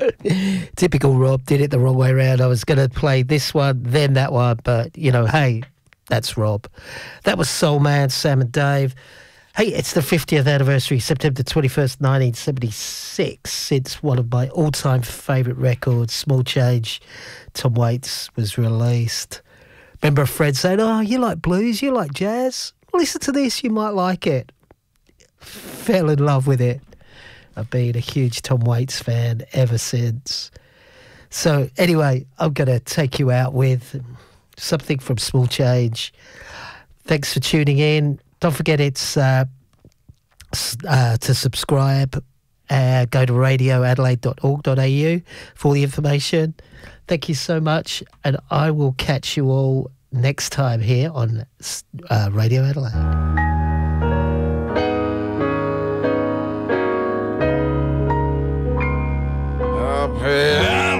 Typical Rob, did it the wrong way around. I was going to play this one, then that one, but, you know, hey, that's Rob. That was Soul Man, Sam and Dave. Hey, it's the 50th anniversary, September 21st, 1976. It's one of my all-time favourite records, Small Change, Tom Waits, was released. Remember a friend saying, oh, you like blues, you like jazz? Listen to this, you might like it. Fell in love with it. I've been a huge Tom Waits fan ever since. So anyway, I'm going to take you out with something from Small Change. Thanks for tuning in. Don't forget it's to subscribe. Go to radioadelaide.org.au for all the information. Thank you so much, and I will catch you all next time here on Radio Adelaide. Up here.